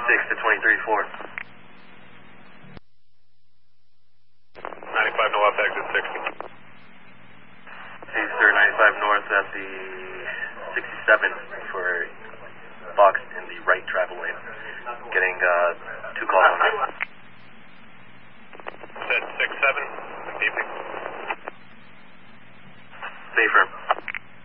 to 23-4. 95 North, exit 60. Sir, 95 North at the 67 for Fox in the right travel lane. Getting 2 calls on that.